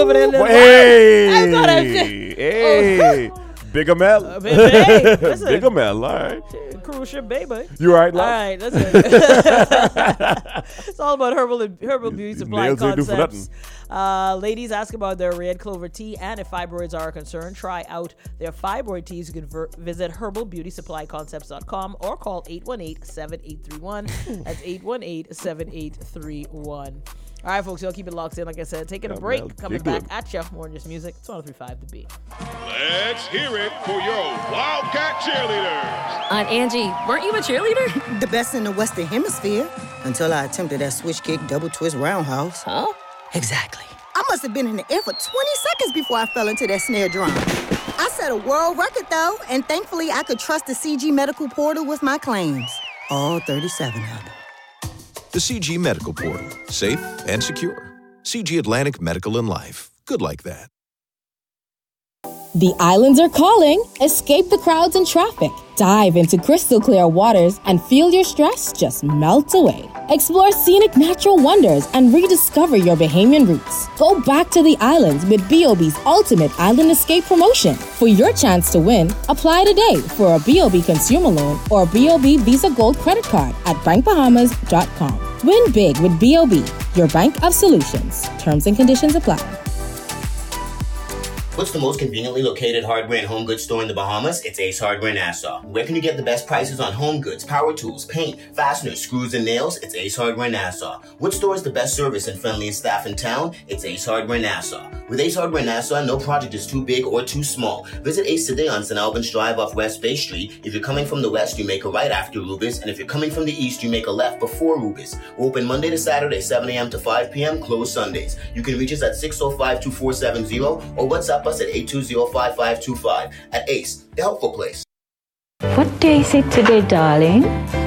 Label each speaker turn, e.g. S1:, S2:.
S1: over there.
S2: Hey. Big Mel.
S1: Hey, listen.
S2: Big Mel, all right.
S1: Cruise ship, baby.
S2: You all right, love?
S1: All right, listen. It's all about herbal beauty supply
S2: Nails ain't do for
S1: concepts. Ladies, ask about their red clover tea, and if fibroids are a concern, try out their fibroid teas. You can visit herbalbeautysupplyconcepts.com or call 818-7831. That's 818-7831. All right, folks, y'all keep it locked in. Like I said, taking a break. Coming back at you. More than just music. It's 103.5 The Beat.
S3: Let's hear it for your Wildcat cheerleaders.
S4: Aunt Angie, weren't you a cheerleader?
S5: The best in the Western Hemisphere. Until I attempted that switch kick, double twist roundhouse.
S4: Huh?
S5: Exactly. I must have been in the air for 20 seconds before I fell into that snare drum. I set a world record, though, and thankfully I could trust the CG Medical Portal with my claims. All 37 of them.
S6: The CG Medical Portal. Safe and secure. CG Atlantic Medical and Life. Good like that.
S7: The islands are calling. Escape the crowds and traffic. Dive into crystal clear waters and feel your stress just melt away. Explore scenic natural wonders and rediscover your Bahamian roots. Go back to the islands with BOB's Ultimate Island Escape promotion. For your chance to win, apply today for a BOB consumer loan or BOB Visa Gold credit card at bankbahamas.com. Win big with BOB, your bank of solutions. Terms and conditions apply.
S8: What's the most conveniently located hardware and home goods store in the Bahamas? It's Ace Hardware Nassau. Where can you get the best prices on home goods, power tools, paint, fasteners, screws, and nails? It's Ace Hardware Nassau. Which store is the best service and friendliest staff in town? It's Ace Hardware Nassau. With Ace Hardware Nassau, no project is too big or too small. Visit Ace today on St. Albans Drive off West Bay Street. If you're coming from the west, you make a right after Rubis, and if you're coming from the east, you make a left before Rubis. We're open Monday to Saturday, 7 a.m. to 5 p.m., closed Sundays. You can reach us at 605-2470 or WhatsApp us at 820-5525. At Ace, the helpful place.
S9: What day is it today, darling?